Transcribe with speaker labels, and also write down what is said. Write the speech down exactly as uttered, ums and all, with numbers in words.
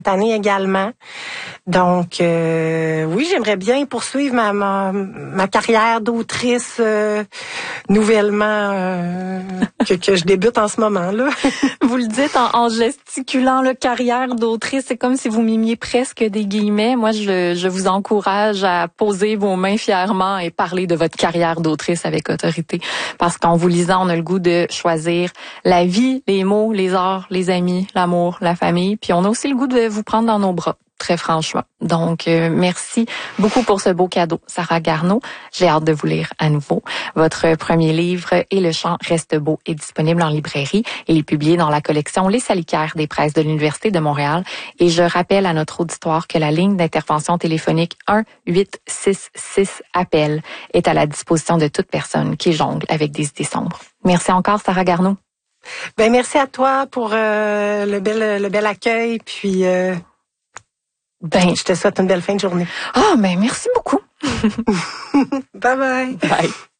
Speaker 1: année également. Donc, euh, oui, j'aimerais bien poursuivre ma ma, ma carrière d'autrice euh, nouvellement euh, que, que je débute en ce moment là.
Speaker 2: Vous le dites en, en gesticulant le carrière d'autrice, c'est comme si vous mimiez presque des guillemets. Moi, je, je vous encourage à poser vos mains fièrement et parler de votre carrière d'autrice avec autorité, parce qu'en vous lisant, on a le goût de choisir la vie, les mots, les arts, les amis, l'amour, la famille, puis on a aussi le goût de vous prendre dans nos bras. Très franchement. Donc, euh, merci beaucoup pour ce beau cadeau, Sarah Garneau. J'ai hâte de vous lire à nouveau. Votre premier livre, Et le chant reste beau, est disponible en librairie. Il est publié dans la collection Les Salicaires des presses de l'Université de Montréal. Et je rappelle à notre auditoire que la ligne d'intervention téléphonique un huit six six appel est à la disposition de toute personne qui jongle avec des idées sombres. Merci encore, Sarah Garneau.
Speaker 1: Ben merci à toi pour euh, le bel le bel accueil, puis euh, ben je te souhaite une belle fin de journée.
Speaker 2: Ah, ben merci beaucoup.
Speaker 1: Bye bye.
Speaker 2: Bye.